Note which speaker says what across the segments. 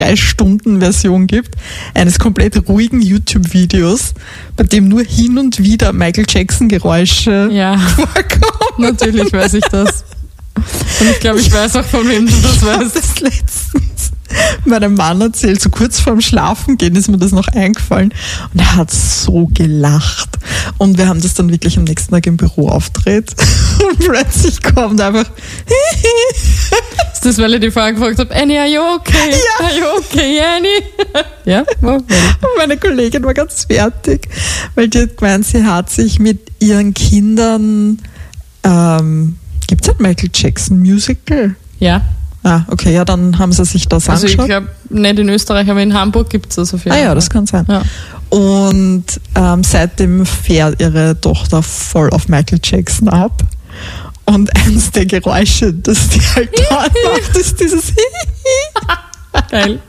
Speaker 1: 3-Stunden-Version gibt, eines komplett ruhigen YouTube-Videos, bei dem nur hin und wieder Michael Jackson-Geräusche vorkommen.
Speaker 2: Natürlich weiß ich das. Und ich glaube, ich weiß auch, von wem du das weißt.
Speaker 1: Das letztens meinem Mann erzählt, so kurz vorm Schlafengehen ist mir das noch eingefallen. Und er hat so gelacht. Und wir haben das dann wirklich am nächsten Tag im Büro aufgedreht. Und plötzlich kommt einfach
Speaker 2: Ist das, weil ich die vorher gefragt habe, Annie, are you okay?
Speaker 1: Ja.
Speaker 2: Are you okay, Annie? Ja?
Speaker 1: Und meine Kollegin war ganz fertig, weil die hat gemeint, sie hat sich mit ihren Kindern gibt es ein Michael Jackson Musical?
Speaker 2: Ja.
Speaker 1: Ah, okay, ja, dann haben sie sich das
Speaker 2: Also
Speaker 1: angeschaut.
Speaker 2: ich glaube, nicht in Österreich, aber in Hamburg gibt es das auf jeden Fall.
Speaker 1: Ja, das kann sein.
Speaker 2: Ja.
Speaker 1: Und seitdem fährt ihre Tochter voll auf Michael Jackson ab. Und eines der Geräusche, das die halt dort macht, ist dieses
Speaker 2: Geil.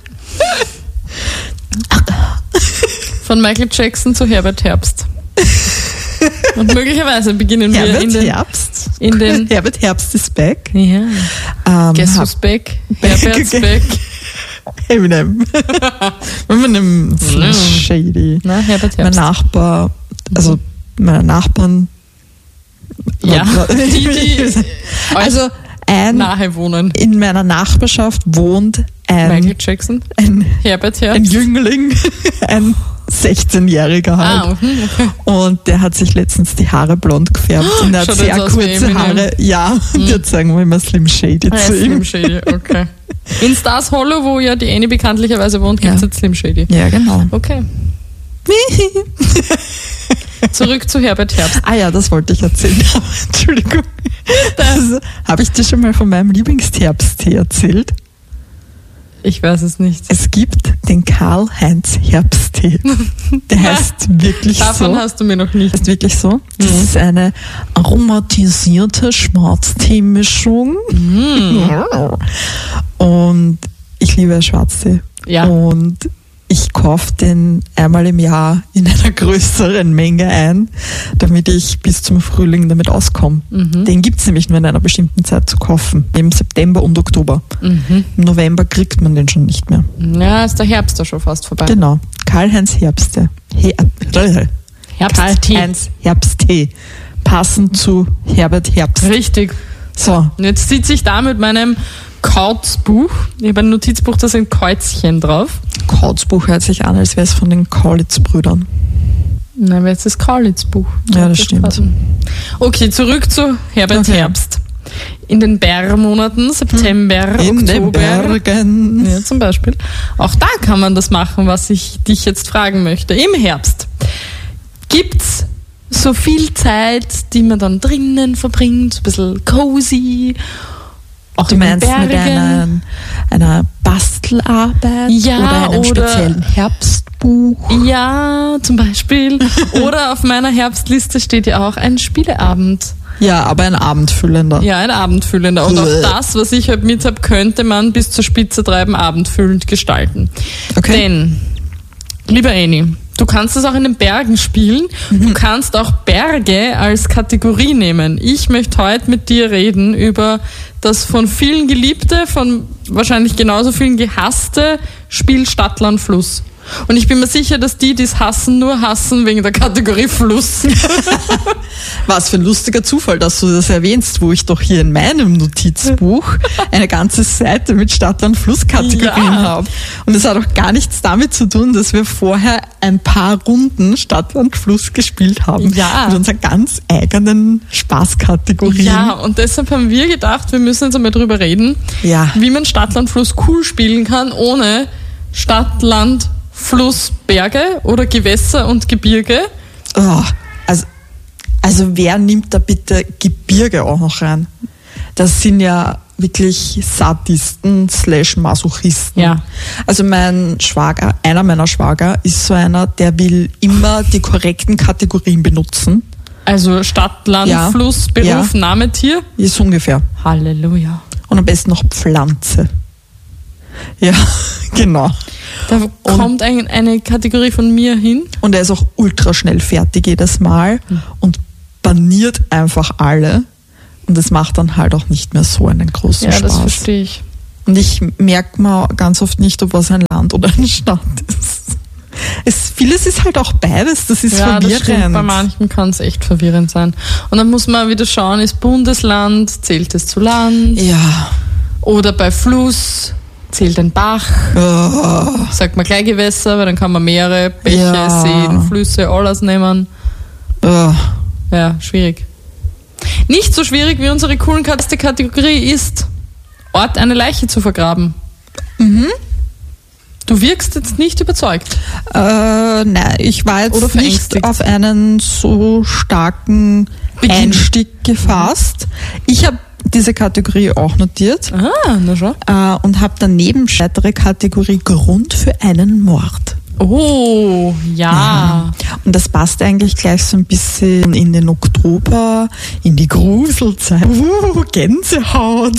Speaker 2: Von Michael Jackson zu Herbert Herbst. Und möglicherweise beginnen wir
Speaker 1: Herbert
Speaker 2: in den...
Speaker 1: Herbst.
Speaker 2: in den-
Speaker 1: Herbert Herbst ist back.
Speaker 2: Ja. Guess who's back? Herbert's back.
Speaker 1: Eminem. Slim Shady.
Speaker 2: Na, Herbert
Speaker 1: Mein
Speaker 2: Herbst.
Speaker 1: Nachbar, also meine Nachbarn.
Speaker 2: Ja, die
Speaker 1: Also
Speaker 2: nahe wohnen.
Speaker 1: in meiner Nachbarschaft wohnt
Speaker 2: Michael Jackson,
Speaker 1: ein
Speaker 2: Herbert
Speaker 1: ein
Speaker 2: Herbst.
Speaker 1: Jüngling, ein 16-Jähriger halt.
Speaker 2: Okay.
Speaker 1: Und der hat sich letztens die Haare blond gefärbt. Und er hat
Speaker 2: Schaut
Speaker 1: sehr
Speaker 2: jetzt aus wie
Speaker 1: kurze
Speaker 2: Eminem.
Speaker 1: Haare. Ja, und jetzt sagen wir immer Slim Shady zu
Speaker 2: Slim
Speaker 1: ihm.
Speaker 2: Shady, okay. In Stars Hollow, wo ja die Annie bekanntlicherweise wohnt, gibt es
Speaker 1: Ja.
Speaker 2: jetzt Slim Shady.
Speaker 1: Ja, genau.
Speaker 2: Okay. Zurück zu Herbert Herbst.
Speaker 1: Ah ja, das wollte ich erzählen. Entschuldigung. Habe ich dir schon mal von meinem Lieblingsherbsttee erzählt?
Speaker 2: Ich weiß es nicht.
Speaker 1: Es gibt den Karl-Heinz Herbsttee. Der heißt wirklich
Speaker 2: Davon
Speaker 1: so.
Speaker 2: hast du mir noch nicht.
Speaker 1: Heißt wirklich so. Das ist eine aromatisierte Schwarztee-Mischung. Und ich liebe Schwarztee.
Speaker 2: Ja.
Speaker 1: Und ich kaufe den einmal im Jahr in einer größeren Menge ein, damit ich bis zum Frühling damit auskomme. Den gibt es nämlich nur in einer bestimmten Zeit zu kaufen. Im September und Oktober. Im November kriegt man den schon nicht mehr.
Speaker 2: Ja, ist der Herbst da schon fast vorbei.
Speaker 1: Genau. Karl-Heinz Herbsttee.
Speaker 2: Herbsttee.
Speaker 1: Karl-Heinz Herbsttee. Passend zu Herbert Herbst.
Speaker 2: Richtig.
Speaker 1: So.
Speaker 2: Und jetzt sitze ich da mit meinem Kauzbuch. Ich habe ein Notizbuch, da sind Kreuzchen drauf.
Speaker 1: Kauzbuch hört sich an, als wäre es von den Kaulitz-Brüdern.
Speaker 2: Na, aber jetzt das Kaulitz-Buch.
Speaker 1: Ja, das stimmt.
Speaker 2: Okay, zurück zu Herbert
Speaker 1: Okay.
Speaker 2: Herbst. In den Bärmonaten, September,
Speaker 1: In den
Speaker 2: Oktober.
Speaker 1: Bergen.
Speaker 2: Ja, zum Beispiel. Auch da kann man das machen, was ich dich jetzt fragen möchte. Im Herbst. Gibt's so viel Zeit, die man dann drinnen verbringt, so ein bisschen cozy, auch
Speaker 1: Du
Speaker 2: in den
Speaker 1: meinst mit
Speaker 2: Bergen?
Speaker 1: einer Bastelarbeit
Speaker 2: Ja,
Speaker 1: oder einem
Speaker 2: oder-
Speaker 1: speziellen Herbstbuch?
Speaker 2: Ja, zum Beispiel. Oder auf meiner Herbstliste steht ja auch ein Spieleabend.
Speaker 1: Ja, aber ein abendfüllender.
Speaker 2: Ja, ein abendfüllender. Und auch das, was ich halt mit habe, könnte man bis zur Spitze treiben, abendfüllend gestalten.
Speaker 1: Okay.
Speaker 2: Denn, lieber Annie, du kannst das auch in den Bergen spielen. Du kannst auch Berge als Kategorie nehmen. Ich möchte heute mit dir reden über das von vielen geliebte, von wahrscheinlich genauso vielen gehasste Spiel Stadtland Fluss. Und ich bin mir sicher, dass die es hassen, nur hassen wegen der Kategorie Fluss.
Speaker 1: Was für ein lustiger Zufall, dass du das erwähnst, wo ich doch hier in meinem Notizbuch eine ganze Seite mit Stadtland-Fluss-Kategorien
Speaker 2: Ja.
Speaker 1: habe. Und das hat auch gar nichts damit zu tun, dass wir vorher ein paar Runden Stadtland-Fluss gespielt haben.
Speaker 2: Ja.
Speaker 1: Mit unseren ganz eigenen Spaßkategorien.
Speaker 2: Ja, und deshalb haben wir gedacht, wir müssen jetzt einmal drüber reden,
Speaker 1: Ja.
Speaker 2: wie man Stadtland Fluss cool spielen kann, ohne Stadtland Fluss Berge oder Gewässer und Gebirge.
Speaker 1: Oh, also wer nimmt da bitte Gebirge auch noch rein? Das sind ja wirklich Sadisten / Masochisten.
Speaker 2: Ja.
Speaker 1: Also mein Schwager, einer meiner Schwager, ist so einer, der will immer die korrekten Kategorien benutzen.
Speaker 2: Also Stadt, Land,
Speaker 1: Ja.
Speaker 2: Fluss, Beruf,
Speaker 1: Ja.
Speaker 2: Name, Tier.
Speaker 1: Ist ungefähr.
Speaker 2: Halleluja.
Speaker 1: Und am besten noch Pflanze. Ja, genau.
Speaker 2: Da kommt eine Kategorie von mir hin.
Speaker 1: Und er ist auch ultra schnell fertig jedes Mal und baniert einfach alle. Und es macht dann halt auch nicht mehr so einen großen
Speaker 2: Ja,
Speaker 1: Spaß.
Speaker 2: das verstehe ich.
Speaker 1: Und ich merke mir ganz oft nicht, ob was ein Land oder eine Stadt ist. Vieles ist halt auch beides, das ist verwirrend.
Speaker 2: Das stimmt. Bei manchen kann es echt verwirrend sein. Und dann muss man wieder schauen, ist Bundesland, zählt es zu Land?
Speaker 1: Ja.
Speaker 2: Oder bei Fluss zählt ein Bach?
Speaker 1: Oh.
Speaker 2: Sagt man gleich Gewässer, weil dann kann man Meere, Bäche, Seen, Flüsse, alles nehmen.
Speaker 1: Oh.
Speaker 2: Ja, schwierig. Nicht so schwierig wie unsere coolen Kategorie ist, Ort eine Leiche zu vergraben.
Speaker 1: Mhm.
Speaker 2: Du wirkst jetzt nicht überzeugt.
Speaker 1: Nein, ich war jetzt nicht auf einen so starken Einstieg gefasst. Ich habe diese Kategorie auch notiert.
Speaker 2: Na schon.
Speaker 1: Und habe daneben weitere Kategorie Grund für einen Mord.
Speaker 2: Oh, ja.
Speaker 1: Und das passt eigentlich gleich so ein bisschen in den Oktober, in die Gruselzeit. Gänsehaut.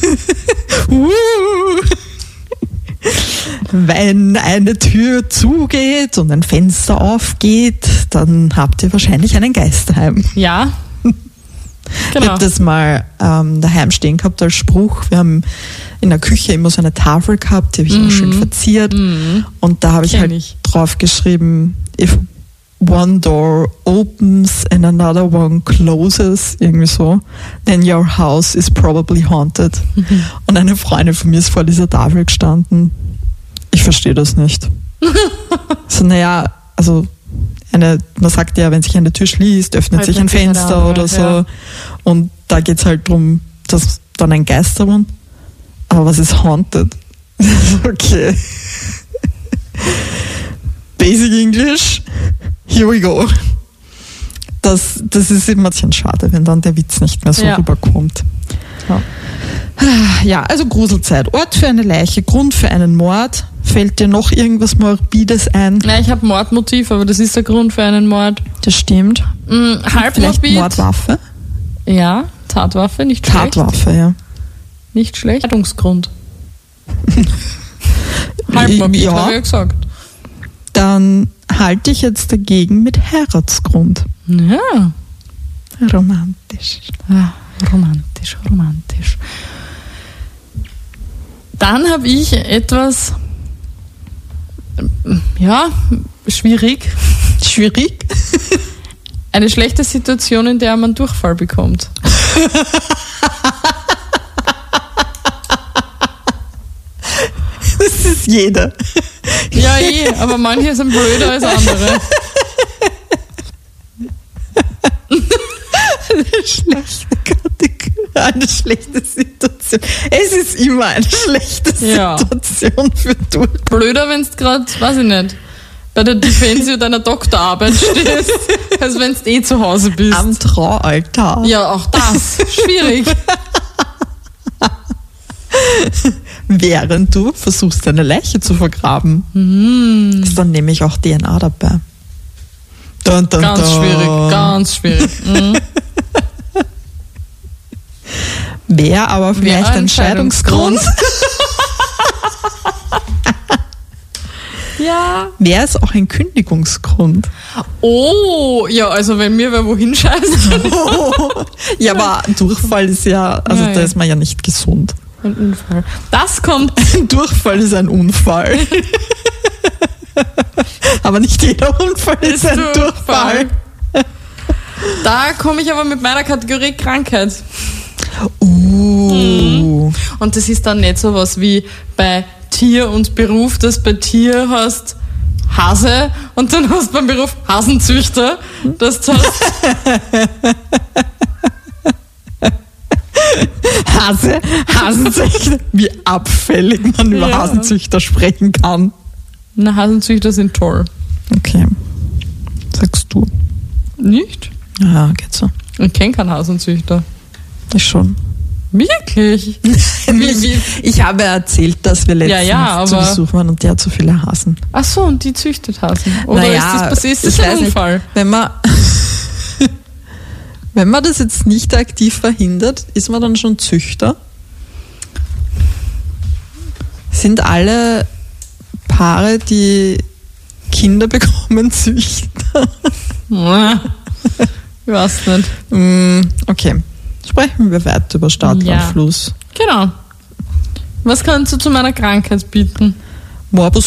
Speaker 1: Wenn eine Tür zugeht und ein Fenster aufgeht, dann habt ihr wahrscheinlich einen Geist daheim.
Speaker 2: Ja.
Speaker 1: Genau. Ich habe das mal daheim stehen gehabt als Spruch. Wir haben in der Küche immer so eine Tafel gehabt, die habe ich immer schön verziert. Und da habe ich halt drauf geschrieben, if one door opens and another one closes, irgendwie so, then your house is probably haunted. Und eine Freundin von mir ist vor dieser Tafel gestanden. Ich verstehe das nicht. So, naja, also man sagt ja, wenn sich eine Tür schließt, öffnet sich ein Fenster oder so. Ja. Und da geht es halt darum, dass dann ein Geist da wohnt. Aber was ist haunted? Okay. Basic English, here we go. Das ist immer ein bisschen schade, wenn dann der Witz nicht mehr so rüberkommt. Ja, also Gruselzeit. Ort für eine Leiche, Grund für einen Mord. Fällt dir noch irgendwas Morbides ein?
Speaker 2: Nein, ich habe Mordmotiv, aber das ist der Grund für einen Mord.
Speaker 1: Das stimmt.
Speaker 2: Halb
Speaker 1: vielleicht
Speaker 2: morbid.
Speaker 1: Mordwaffe?
Speaker 2: Ja, Tatwaffe, nicht schlecht.
Speaker 1: Tatwaffe, ja.
Speaker 2: Nicht schlecht. Rettungsgrund. Halb morbid, habe ich ja gesagt.
Speaker 1: Dann halte ich jetzt dagegen mit Heiratsgrund.
Speaker 2: Ja.
Speaker 1: Romantisch.
Speaker 2: Ja, romantisch. Dann habe ich etwas, schwierig.
Speaker 1: Schwierig?
Speaker 2: Eine schlechte Situation, in der man Durchfall bekommt.
Speaker 1: Das ist jeder.
Speaker 2: Ja, aber manche sind blöder als andere.
Speaker 1: Eine schlechte Situation. Es ist immer eine schlechte Situation für du.
Speaker 2: Blöder, wenn du gerade, weiß ich nicht, bei der Defensio deiner Doktorarbeit stehst, als wenn du zu Hause bist.
Speaker 1: Am Traualtar.
Speaker 2: Ja, auch das. Schwierig.
Speaker 1: Während du versuchst, deine Leiche zu vergraben, ist dann nämlich auch DNA dabei. Dun, dun,
Speaker 2: ganz
Speaker 1: dun.
Speaker 2: Ganz schwierig.
Speaker 1: Wäre aber vielleicht ein Scheidungsgrund.
Speaker 2: Ja.
Speaker 1: Wäre es auch ein Kündigungsgrund?
Speaker 2: Oh, ja, also wenn mir wer wohin scheißt.
Speaker 1: Ja, aber Durchfall ist da ist man ja nicht gesund.
Speaker 2: Ein Unfall. Das kommt.
Speaker 1: Ein Durchfall ist ein Unfall. Aber nicht jeder Unfall ist ein Durchfall.
Speaker 2: Da komme ich aber mit meiner Kategorie Krankheit. Und das ist dann nicht so was wie bei Tier und Beruf, dass bei Tier hast Hase und dann hast du beim Beruf Hasenzüchter. Das heißt
Speaker 1: Hasenzüchter. Wie abfällig man über Hasenzüchter sprechen kann.
Speaker 2: Na, Hasenzüchter sind toll.
Speaker 1: Okay. Sagst du.
Speaker 2: Nicht?
Speaker 1: Ja, geht so.
Speaker 2: Ich kenne keinen Hasenzüchter.
Speaker 1: Ich schon.
Speaker 2: Wirklich?
Speaker 1: Ich habe erzählt, dass wir letztens zu Besuch waren und der hat so viele Hasen.
Speaker 2: Ach so, und die züchtet Hasen? Oder ist das ein Unfall?
Speaker 1: Nicht. Wenn man das jetzt nicht aktiv verhindert, ist man dann schon Züchter? Sind alle Paare, die Kinder bekommen, Züchter?
Speaker 2: Ich weiß nicht.
Speaker 1: Okay. Sprechen wir weiter über Stadt und Fluss.
Speaker 2: Genau. Was kannst du zu meiner Krankheit bieten?
Speaker 1: Morbus